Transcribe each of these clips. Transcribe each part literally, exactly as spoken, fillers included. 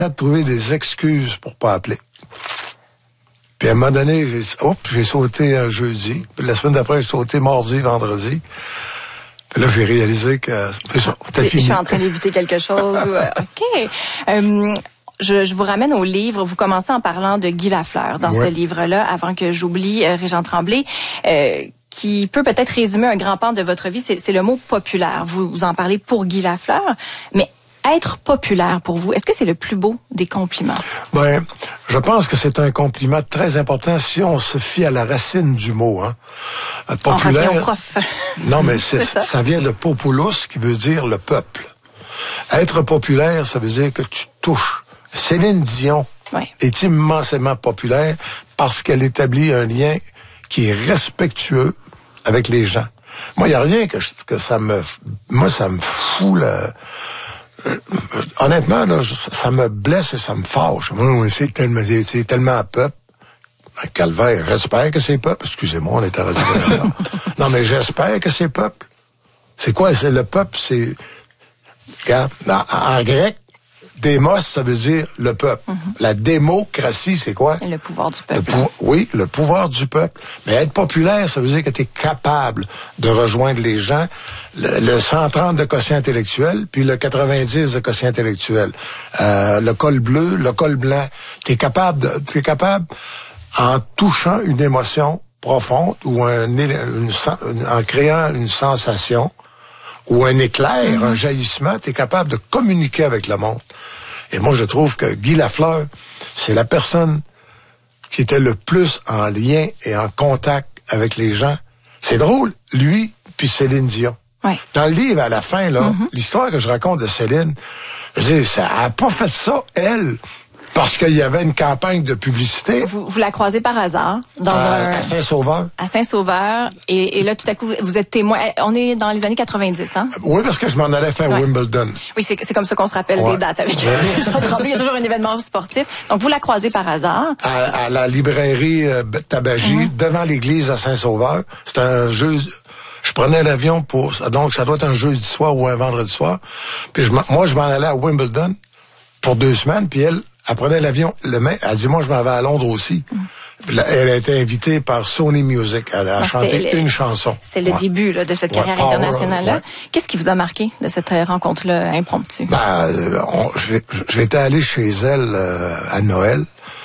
de trouver des excuses pour pas appeler. Puis à un moment donné, j'ai, hop, j'ai sauté un jeudi. Puis la semaine d'après, j'ai sauté mardi, vendredi. Puis là, j'ai réalisé que c'est ça, t'as fini. Je suis en train d'éviter quelque chose. Ou, euh, OK. Euh, je, je vous ramène au livre. Vous commencez en parlant de Guy Lafleur dans ouais. ce livre-là, avant que j'oublie euh, Régent Tremblay. Euh, qui peut peut-être résumer un grand pan de votre vie, c'est, c'est le mot populaire. Vous, vous en parlez pour Guy Lafleur, mais être populaire pour vous, est-ce que c'est le plus beau des compliments? Ben, je pense que c'est un compliment très important si on se fie à la racine du mot. Hein. Populaire. On revient au prof. Non, mais c'est, c'est ça. ça vient de populus, qui veut dire le peuple. Être populaire, ça veut dire que tu touches. Céline Dion ouais. est immensément populaire parce qu'elle établit un lien qui est respectueux avec les gens. Moi, il n'y a rien que, que ça me... Moi, ça me fout le... Euh, honnêtement, là, ça me blesse et ça me fâche. Moi, c'est tellement, c'est tellement peuple. Un calvaire. J'espère que c'est peuple. Excusez-moi, on est à Radio Canada. Non, mais j'espère que c'est peuple. C'est quoi? C'est le peuple, c'est... Regarde, en, en grec, démos, ça veut dire le peuple. Mm-hmm. La démocratie, c'est quoi? Le pouvoir du peuple. Le pou- oui, le pouvoir du peuple. Mais être populaire, ça veut dire que tu es capable de rejoindre les gens. Le, le cent trente de quotient intellectuel, puis le quatre-vingt-dix de quotient intellectuel. Euh, le col bleu, le col blanc. Tu es capable, de, t'es capable, en touchant une émotion profonde ou un, une, une, en créant une sensation ou un éclair, mm-hmm. un jaillissement, tu es capable de communiquer avec le monde. Et moi, je trouve que Guy Lafleur, c'est la personne qui était le plus en lien et en contact avec les gens. C'est drôle, lui puis Céline Dion. Ouais. Dans le livre, à la fin, là, mm-hmm. l'histoire que je raconte de Céline, je dis, ça a pas fait ça, elle, parce qu'il y avait une campagne de publicité. Vous, vous la croisez par hasard dans à, un... à Saint-Sauveur. À Saint-Sauveur. Et, et là, tout à coup, vous êtes témoin. On est dans les années quatre-vingt-dix, hein? Oui, parce que je m'en allais faire ouais. Wimbledon. Oui, c'est, c'est comme ça qu'on se rappelle ouais. des dates avec ouais. Jean Tremblay. Il y a toujours un événement sportif. Donc, vous la croisez par hasard. À, à la librairie euh, Tabagie, mm-hmm. devant l'église à Saint-Sauveur. C'était un jeu... Je prenais l'avion pour... Donc, ça doit être un jeudi soir ou un vendredi soir. Puis je, moi, je m'en allais à Wimbledon pour deux semaines, puis elle... Elle prenait l'avion le mai. Elle dit, moi, je m'en vais à Londres aussi. Mm. Puis là, elle a été invitée par Sony Music. Elle a ah, chanté le, une chanson. C'est le ouais. début là, de cette carrière ouais, internationale-là. Ouais. Qu'est-ce qui vous a marqué de cette rencontre-là impromptue? Ben, euh, on, j'ai, j'étais allé chez elle euh, à Noël,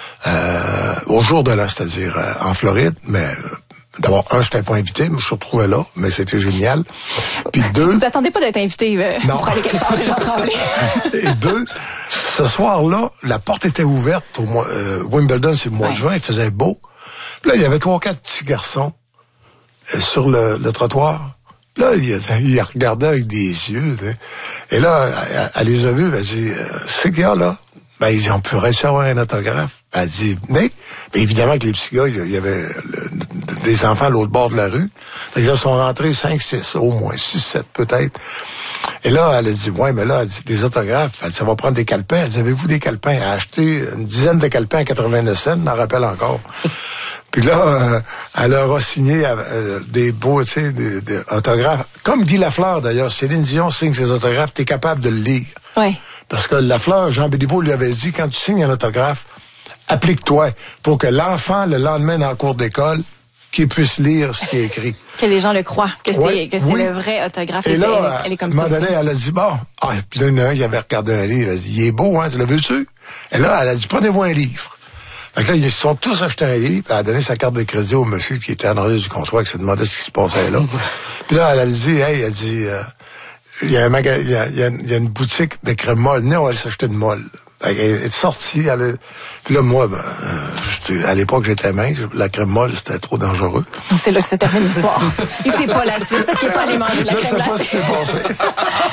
euh, au jour de l'an, c'est-à-dire euh, en Floride, mais... Euh, D'abord, un, je n'étais pas invité, mais je me suis retrouvé là, mais c'était génial. Puis deux... Vous attendez pas d'être invité euh, non. pour aller quelque part, Régent Tremblay. Et deux, ce soir-là, la porte était ouverte au mois... Euh, Wimbledon, c'est le mois ouais. de juin, il faisait beau. Puis là, il y avait trois, quatre petits garçons euh, sur le, le trottoir. Puis là, ils il regardaient avec des yeux. T'sais. Et là, elle, elle les a vus, elle a dit, euh, c'est qu'il y a là? Ben, ils disent, on pourrait recevoir un autographe. Elle dit, mais, mais évidemment que les petits gars, il y avait le, des enfants à l'autre bord de la rue. Ils sont rentrés cinq, six, au moins six, sept peut-être. Et là, elle a dit, ouais, mais là, elle dit, des autographes. Elle dit, ça va prendre des calepins. Elle dit, avez-vous des calepins? Elle a acheté une dizaine de calepins à quatre-vingt-neuf cents, je m'en rappelle encore. Puis là, euh, elle leur a signé euh, des beaux, tu sais, des, des autographes. Comme Guy Lafleur, d'ailleurs. Céline Dion signe ses autographes, t'es capable de le lire. Oui. Parce que Lafleur, Jean Béliveau lui avait dit, quand tu signes un autographe, applique-toi pour que l'enfant, le lendemain dans la cour d'école, qu'il puisse lire ce qui est écrit. Que les gens le croient, que c'est, oui, que c'est oui. le vrai autographe. Et, et là, elle, elle est comme à un moment ça. donné, elle a dit, bon, ah, puis là, il avait regardé un livre, elle a dit, il est beau, hein, tu le veux-tu? Et là, elle a dit, prenez-vous un livre. Fait que là, ils se sont tous achetés un livre, elle a donné sa carte de crédit au monsieur qui était en arrière du comptoir, qui se demandait ce qui se passait là. Puis là, elle a dit, hey, elle a dit, euh, il y a un magasin, il y a, il y a, il y a une boutique de crème molle. Non, on va aller s'acheter une molle. Elle est sortie, elle a... Puis là, moi, ben, euh, à l'époque, j'étais mince. La crème molle, c'était trop dangereux. C'est là que se termine l'histoire. Et c'est pas la suite, parce qu'il n'est pas allé manger de la crème glacée. Je sais pas ce qui s'est passé.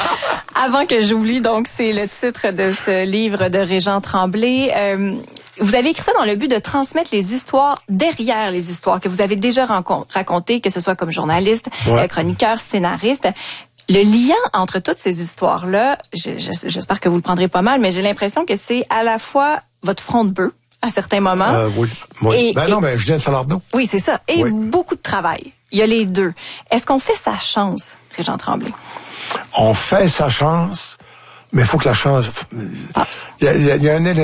Avant que j'oublie, donc, c'est le titre de ce livre de Régent Tremblay. Euh, vous avez écrit ça dans le but de transmettre les histoires derrière les histoires que vous avez déjà racontées, que ce soit comme journaliste, ouais. chroniqueur, scénariste. Le lien entre toutes ces histoires-là, je, je, j'espère que vous le prendrez pas mal, mais j'ai l'impression que c'est à la fois votre front de bœuf, à certains moments. Euh, oui, oui. Et, ben non, mais je viens de Salardo. Oui, c'est ça. Et oui. beaucoup de travail. Il y a les deux. Est-ce qu'on fait sa chance, Régent Tremblay? On fait sa chance. Mais il faut que la chance... Passe. Il y a, il y a un élément